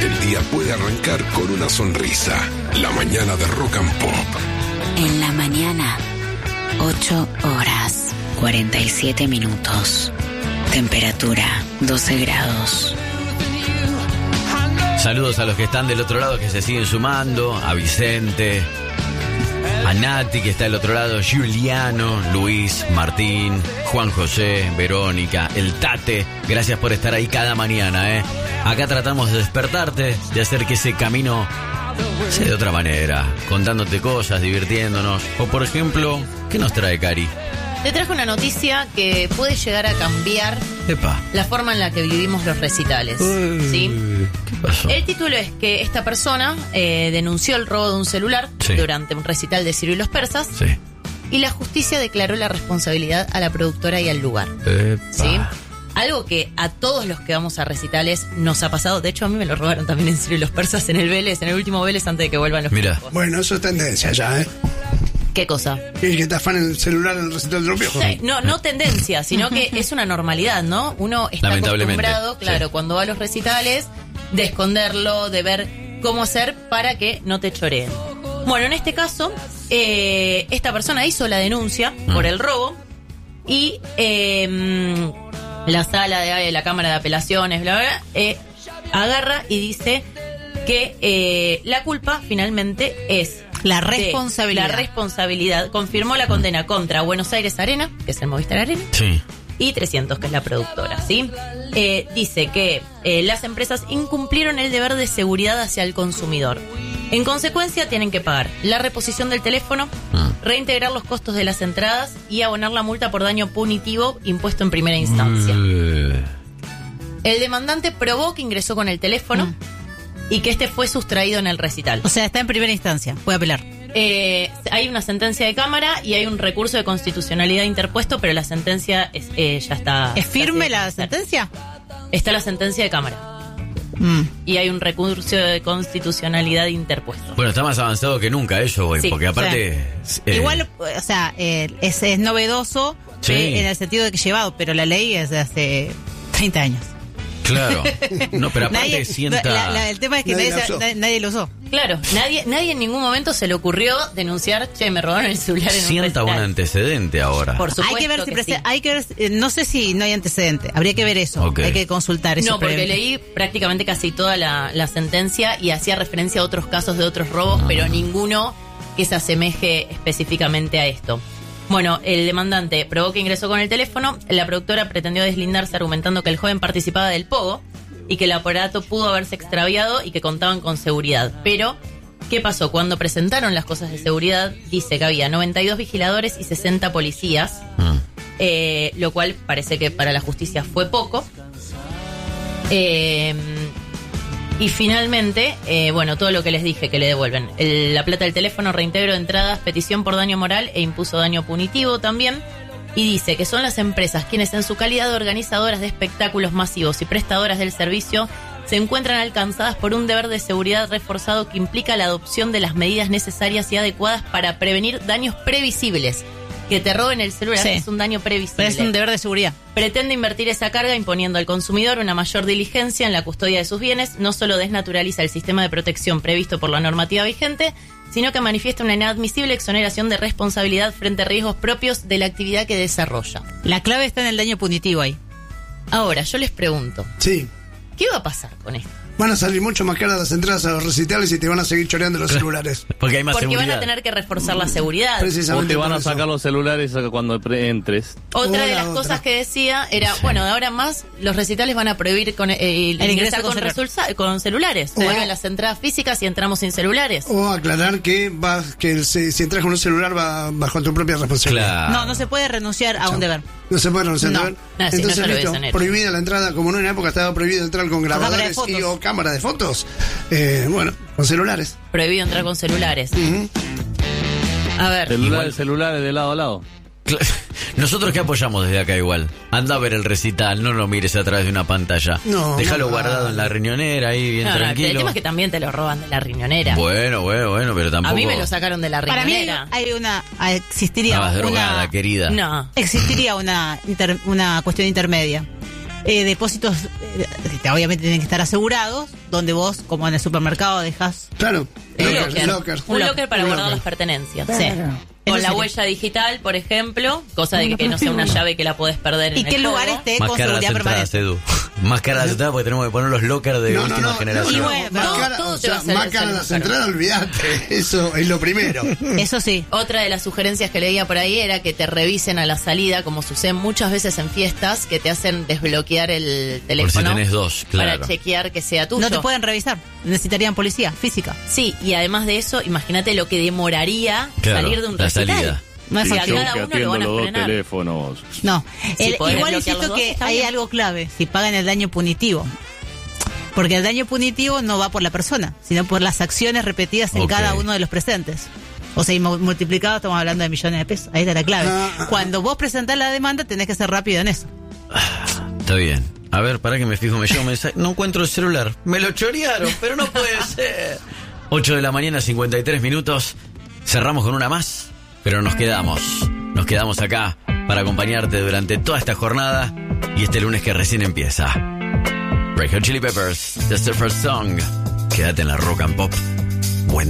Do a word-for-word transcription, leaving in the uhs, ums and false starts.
el día puede arrancar con una sonrisa. La mañana de Rock and Pop. En la mañana, ocho horas, cuarenta y siete minutos. Temperatura, doce grados. Saludos a los que están del otro lado, que se siguen sumando. A Vicente, a Nati, que está del otro lado, Juliano, Luis, Martín, Juan José, Verónica, el Tate. Gracias por estar ahí cada mañana, ¿eh? Acá tratamos de despertarte, de hacer que ese camino sea de otra manera, contándote cosas, divirtiéndonos. O por ejemplo, ¿qué nos trae Cari? Te trajo una noticia que puede llegar a cambiar Epa. la forma en la que vivimos los recitales. Uy, ¿sí? ¿Qué pasó? El título es que esta persona eh, denunció el robo de un celular Sí. durante un recital de Ciro y los Persas, Sí. y la justicia declaró la responsabilidad a la productora y al lugar. Epa. ¿Sí? Algo que a todos los que vamos a recitales nos ha pasado. De hecho, a mí me lo robaron también en Ciro y los Persas en el Vélez, en el último Vélez, antes de que vuelvan los Mira. pijos. Bueno, eso es tendencia ya, ¿eh? ¿Qué cosa? El que te afana el celular en el recital del Piojo. Sí, no, no tendencia, sino que es una normalidad, ¿no? Uno está Lamentablemente, acostumbrado, claro, sí. cuando va a los recitales, de esconderlo, de ver cómo hacer para que no te choreen. Bueno, en este caso, eh, esta persona hizo la denuncia Mm. por el robo y eh, la sala de la Cámara de Apelaciones, bla, bla, bla, eh, agarra y dice que eh, la culpa finalmente es La de responsabilidad. La responsabilidad. Confirmó la condena contra Buenos Aires Arena, que es el Movistar Arena, Sí. y trescientos, que es la productora, ¿sí? Eh, dice que eh, las empresas incumplieron el deber de seguridad hacia el consumidor. En consecuencia, tienen que pagar la reposición del teléfono, Mm. reintegrar los costos de las entradas y abonar la multa por daño punitivo impuesto en primera instancia. Uh, El demandante probó que ingresó con el teléfono Mm. y que este fue sustraído en el recital. O sea, está en primera instancia. Puede apelar. Eh, hay una sentencia de Cámara y hay un recurso de constitucionalidad interpuesto, pero la sentencia es, eh, ya está... ¿Es firme ya la se- sentencia? Está la sentencia de Cámara Mm. y hay un recurso de constitucionalidad interpuesto. Bueno, está más avanzado que nunca eso, güey, Sí, porque aparte... eh, Igual, o sea, eh, es, es novedoso Sí. eh, en el sentido de que llevado, pero la ley es de hace treinta años. Claro. No, pero aparte Nadie- sienta... la- la- el tema es que Nadie nadie, la se- usó. nadie- nadie lo usó. Claro, nadie nadie en ningún momento se le ocurrió denunciar, che, me robaron el celular en un sienta un recital. antecedente ahora. Por supuesto Hay que ver si que prese- sí. hay que ver, eh, no sé si no hay antecedente, habría que ver eso, Ok. hay que consultar eso. No, porque previo. leí prácticamente casi toda la, la sentencia y hacía referencia a otros casos de otros robos, Ah. pero ninguno que se asemeje específicamente a esto. Bueno, el demandante probó que ingresó con el teléfono, la productora pretendió deslindarse argumentando que el joven participaba del pogo y que el aparato pudo haberse extraviado y que contaban con seguridad. Pero, ¿qué pasó? Cuando presentaron las cosas de seguridad, dice que había noventa y dos vigiladores y sesenta policías, Mm. eh, lo cual parece que para la justicia fue poco. Eh, y finalmente, eh, bueno, todo lo que les dije que le devuelven. El- la plata del teléfono, reintegro de entradas, petición por daño moral e impuso daño punitivo también. Y dice que son las empresas quienes en su calidad de organizadoras de espectáculos masivos y prestadoras del servicio se encuentran alcanzadas por un deber de seguridad reforzado que implica la adopción de las medidas necesarias y adecuadas para prevenir daños previsibles. Que te roben el celular Sí. es un daño previsible. Pero es un deber de seguridad. Pretende invertir esa carga imponiendo al consumidor una mayor diligencia en la custodia de sus bienes, no solo desnaturaliza el sistema de protección previsto por la normativa vigente, sino que manifiesta una inadmisible exoneración de responsabilidad frente a riesgos propios de la actividad que desarrolla. La clave está en el daño punitivo ahí. Ahora, yo les pregunto, Sí. ¿qué va a pasar con esto? Van a salir mucho más caras las entradas a los recitales y te van a seguir choreando los celulares. Porque hay más Porque seguridad. van a tener que reforzar la seguridad. O Precisamente te van por a eso. sacar los celulares cuando pre- entres. Otra de Una las otra. cosas que decía era, bueno, de ahora en más los recitales van a prohibir con, eh, el ingreso ingresar con con, celular. resulsa- con celulares. O- Vuelven las entradas físicas y entramos sin celulares. O aclarar que vas, que el- si, si entras con un celular va bajo tu propia responsabilidad. Claro. No, no se puede renunciar a un deber. No se puede renunciar. No. ¿no? Ah, si no, Entonces, ya lo listo, hubiesen hecho. prohibida la entrada, como en una época estaba prohibido entrar con cámara de grabadores fotos. y o cámara de fotos. Eh, bueno, con celulares. Prohibido entrar con celulares. Ujú. A ver, Celulares, celulares de lado a lado. Cla- Nosotros que apoyamos desde acá igual. Anda a ver el recital, no lo mires a través de una pantalla. No, Déjalo no, guardado no. en la riñonera ahí, bien no, no, el tranquilo. tema es que también te lo roban de la riñonera. Bueno, bueno, bueno, pero tampoco... A mí me lo sacaron de la Para mí riñonera. hay una, ah, existiría Estabas drogada, una, querida. No. existiría una, inter- una cuestión intermedia. eh, depósitos, eh, obviamente tienen que estar asegurados, donde vos, como en el supermercado, dejas... Claro, Un locker, locker. locker. Un locker para Un guardar locker. las pertenencias. Sí. Con Eso la sería. huella digital, por ejemplo, cosa de que, que no sea una llave que la podés perder en Y el que el lugar juego. esté Más con caras las seguridad entradas, permanente. Edu. Más caras las entradas porque tenemos que poner los lockers de No, no, última no, generación. Y no, bueno, más todo- cara, todo o te va a sea, salir- más cara salir las más caro. entradas, olvídate. Eso es lo primero. Eso sí. Otra de las sugerencias que leía por ahí era que te revisen a la salida, como sucede muchas veces en fiestas, que te hacen desbloquear el teléfono. tenés dos, claro. Para chequear que sea tuyo. No te pueden revisar. Necesitarían policía física. Sí, y además de eso, imagínate lo que demoraría Claro, salir de un la recital. salida. Más Sí, a fácil. Yo cada que uno lo atiendo van a los dos frenar. teléfonos. No, Si el- podés igual desbloquear insisto los dos, que está hay bien. algo clave, si pagan el daño punitivo. Porque el daño punitivo no va por la persona, sino por las acciones repetidas en Ok. cada uno de los presentes. O sea, y mu- multiplicado estamos hablando de millones de pesos. Ahí está la clave. Ah. Cuando vos presentás la demanda, tenés que ser rápido en eso. Está bien. A ver, para que me fijo, me llevo un mensaje. No encuentro el celular. Me lo chorearon, pero no puede ser. ocho de la mañana, cincuenta y tres minutos. Cerramos con una más, pero nos quedamos. Nos quedamos acá para acompañarte durante toda esta jornada y este lunes que recién empieza. Red Hot Chili Peppers, That's the First Song. Quédate en la Rock and Pop. Buen